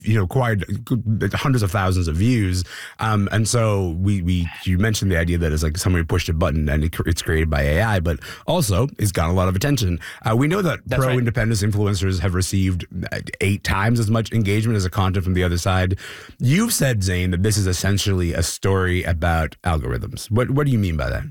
acquired hundreds of thousands of views. And so you mentioned the idea that it's like somebody pushed a button and it's created by AI, but also it's got a lot of attention. We know that pro-independence influencers have received 8 times as much engagement as the content from the other side. You've said, Zane, that this is essentially a story about algorithms. What do you mean by that?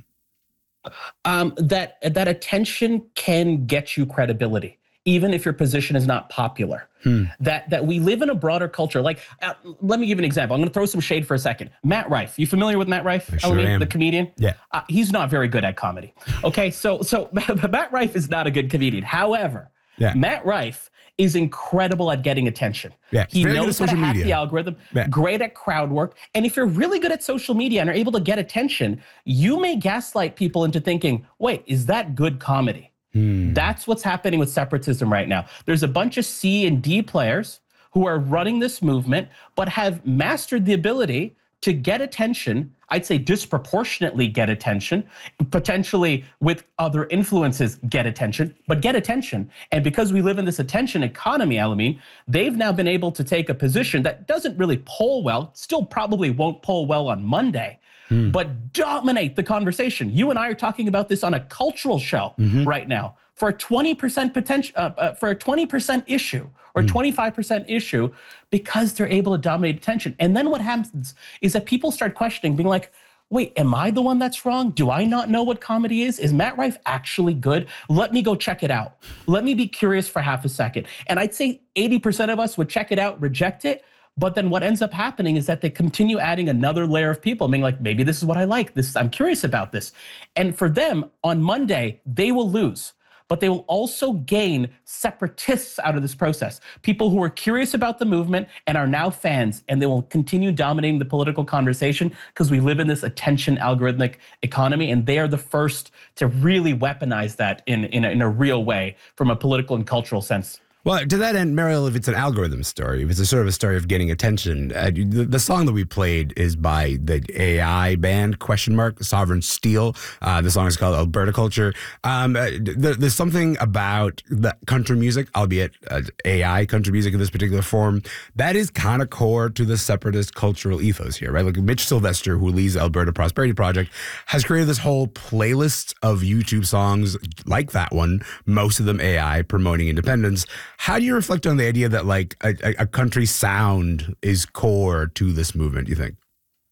That attention can get you credibility, even if your position is not popular. That we live in a broader culture. Like, let me give you an example. I'm going to throw some shade for a second. Matt Rife. You familiar with Matt Rife? I sure am. The comedian? Yeah. He's not very good at comedy. Okay, so Matt Rife is not a good comedian. However, Matt Rife is incredible at getting attention. Yeah, he very knows good at how to social hack media. the algorithm, great at crowd work. And if you're really good at social media and are able to get attention, you may gaslight people into thinking, wait, is that good comedy? That's what's happening with separatism right now. There's a bunch of C and D players who are running this movement, but have mastered the ability to get attention. I'd say disproportionately get attention, potentially with other influences get attention, but get attention. And because we live in this attention economy, Alameen, they've now been able to take a position that doesn't really poll well, still probably won't poll well on Monday, but dominate the conversation. You and I are talking about this on a cultural show right now for a 20% potential, for a 20% issue or 25% issue, because they're able to dominate attention. And then what happens is that people start questioning, being like, wait, am I the one that's wrong? Do I not know what comedy is? Is Matt Rife actually good? Let me go check it out. Let me be curious for half a second. And I'd say 80% of us would check it out, reject it. But then what ends up happening is that they continue adding another layer of people, being like, maybe this is what I like. I'm curious about this. And for them, on Monday, they will lose. But they will also gain separatists out of this process. People who are curious about the movement and are now fans, and they will continue dominating the political conversation because we live in this attention algorithmic economy, and they are the first to really weaponize that in a real way from a political and cultural sense. Well, to that end, Mariel, if it's an algorithm story, if it's a sort of a story of getting attention, the song that we played is by the AI band, Sovereign Steel. The song is called Alberta Culture. There's something about the country music, albeit AI country music in this particular form, that is kind of core to the separatist cultural ethos here, right? Like Mitch Sylvester, who leads the Alberta Prosperity Project, has created this whole playlist of YouTube songs like that one, most of them AI, promoting independence. How do you reflect on the idea that like a country sound is core to this movement, you think?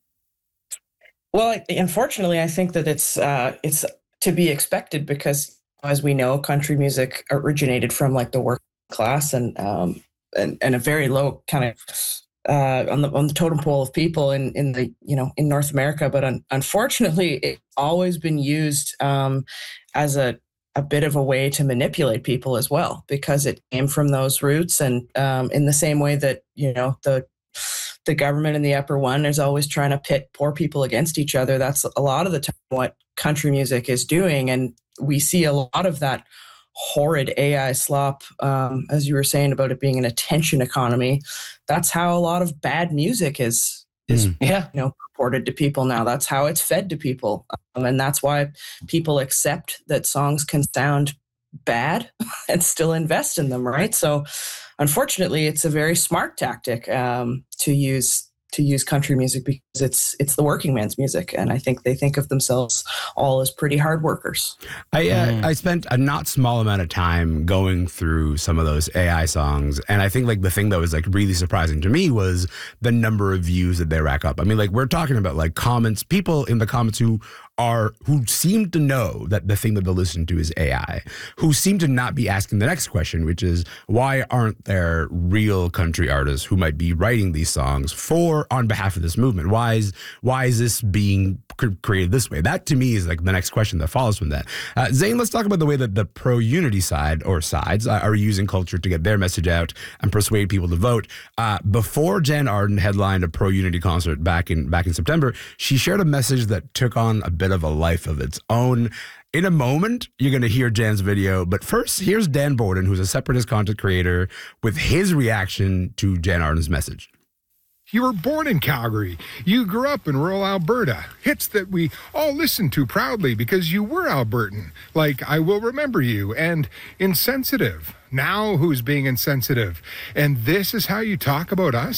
Well, unfortunately, I think that it's to be expected because, as we know, country music originated from like the working class and a very low kind of on the totem pole of people in North America. But unfortunately, it's always been used as a bit of a way to manipulate people as well, because it came from those roots. And in the same way that, the government in the upper one is always trying to pit poor people against each other. That's a lot of the time what country music is doing. And we see a lot of that horrid AI slop, as you were saying about it being an attention economy. That's how a lot of bad music is reported to people now. That's how it's fed to people. And that's why people accept that songs can sound bad and still invest in them, right? So unfortunately, it's a very smart tactic to use country music because it's the working man's music. And I think they think of themselves all as pretty hard workers. I spent a not small amount of time going through some of those AI songs. And I think like the thing that was like really surprising to me was the number of views that they rack up. I mean, like we're talking about like people in the comments who seem to know that the thing that they'll listen to is AI, who seem to not be asking the next question, which is, why aren't there real country artists who might be writing these songs on behalf of this movement? Why is this being created this way? That to me is like the next question that follows from that. Zane, let's talk about the way that the pro-unity side or sides are using culture to get their message out and persuade people to vote. Before Jan Arden headlined a pro-unity concert back in September, she shared a message that took on a bit of a life of its own. In a moment, you're going to hear Jan's video, but first, here's Dan Borden, who's a separatist content creator, with his reaction to Jan Arden's message. You were born in Calgary. You grew up in rural Alberta. Hits that we all listen to proudly because you were Albertan, like I Will Remember You and Insensitive. now who's being insensitive? And this is how you talk about us?